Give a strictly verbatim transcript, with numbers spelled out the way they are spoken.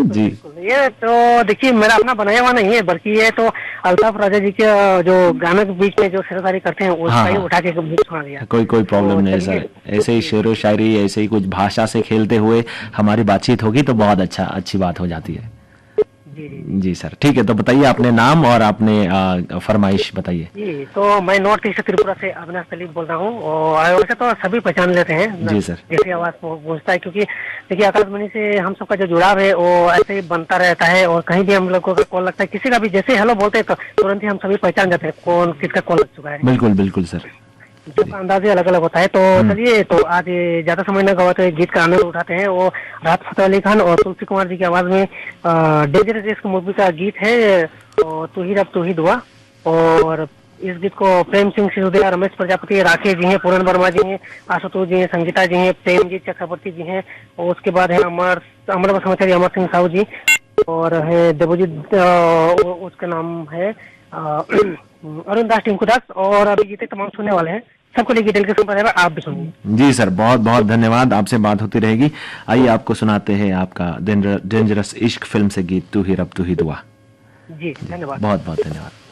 जी ये तो देखिए मेरा अपना बनाया हुआ नहीं है, बल्कि ये तो अल्ताफ राजा जी के जो गानों के बीच में जो शेरशायरी करते हैं उसका हाँ ही हाँ, उठा के बीच सुना दिया। कोई कोई प्रॉब्लम तो नहीं है चलिए। सर। ऐसे ही शेरो शायरी, ऐसे ही कुछ भाषा से खेलते हुए हमारी बातचीत होगी तो बहुत अच्छा अच्छी बात हो जाती है। जी जी जी जी सर, ठीक है, तो बताइए अपने नाम और अपने आ, फरमाइश बताइए। जी। तो मैं नॉर्थ ईस्ट त्रिपुरा से अविनाश सलीम बोल रहा हूँ, और वैसे तो सभी पहचान लेते हैं न- जी सर। जैसे आवाज पहुं- पहुंचता है, क्योंकि देखिए आकाशवाणी से हम सबका जो जुड़ाव है वो ऐसे ही बनता रहता है, और कहीं भी हम लोगों का कॉल लगता है, किसी का भी जैसे हेलो बोलते हैं तो तुरंत ही हम सभी पहचान जाते हैं कौन किसका कॉल लग चुका है। बिल्कुल बिल्कुल सर। सबका अंदाज ही अलग अलग होता है। तो हम्म। चलिए, तो आज ये ज्यादा समय न गवाते गीत का आनंद उठाते हैं। वो राहत फतेह अली खान और तुलसी कुमार जी की आवाज में डेंजरस इश्क मूवी का गीत है, और तू ही रब तू ही दुआ। और इस गीत को प्रेम सिंह सिसोदिया, रमेश प्रजापति, राकेश जी हैं, पूरन वर्मा जी हैं, आशुतोष जी हैं, संगीता जी हैं, प्रेमजीत चक्रवर्ती जी हैं, और उसके बाद है अमर अमर बसमचारी, अमर सिंह साहू जी, और है देवजीत, अ, उसका नाम है अ, अरुण दास टिंकू दास, और अभी जीते तमाम सुनने वाले हैं। सबको लिए डिटेल के संपर्क है, आप भी सुनिए। जी सर, बहुत बहुत धन्यवाद, आपसे बात होती रहेगी। आइए आपको सुनाते हैं आपका डेंजरस इश्क फिल्म से गीत, तू ही रब तू ही दुआ। जी धन्यवाद। बहुत बहुत धन्यवाद।